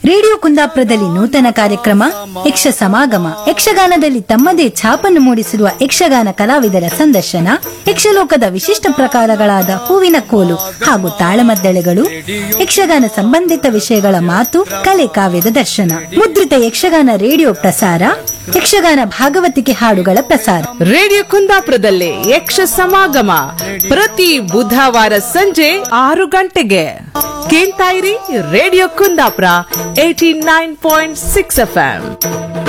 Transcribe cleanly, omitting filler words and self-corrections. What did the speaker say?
Radio ಕುಂದಾಪುರದಲ್ಲಿ ನೂತನ ಕಾರ್ಯಕ್ರಮ ಯಕ್ಷ ಸಮಾಗಮ. ಯಕ್ಷಗಾನದಲ್ಲಿ ತಮ್ಮದೇ ಛಾಪನ್ನು ಮೂಡಿಸಿರುವ ಯಕ್ಷಗಾನ ಕಲಾವಿದರ ಸಂದರ್ಶನ, ಯಕ್ಷಲೋಕದ ವಿಶಿಷ್ಟ ಪ್ರಕಾರಗಳಾದ ಹೂವಿನ ಕೋಲು ಹಾಗೂ ತಾಳಮದ್ದಳೆಗಳು, ಯಕ್ಷಗಾನ ಸಂಬಂಧಿತ ವಿಷಯಗಳ ಮಾತು ಕಲೆ ಕಾವ್ಯದ ದರ್ಶನ ಮುದ್ರಿತ ಯಕ್ಷಗಾನ ರೇಡಿಯೋ ಪ್ರಸಾರ, ಯಕ್ಷಗಾನ ಭಾಗವತಿಕೆ ಹಾಡುಗಳ ಪ್ರಸಾರ. ರೇಡಿಯೋ ಕುಂದಾಪುರದಲ್ಲಿ ಯಕ್ಷ ಸಮಾಗಮ ಪ್ರತಿ ಬುಧವಾರ ಸಂಜೆ 6 ಗಂಟೆಗೆ. ಕೇಳ್ತಾ ಇರಿ ರೇಡಿಯೋ ಕುಂದಾಪುರ 89.6 FM.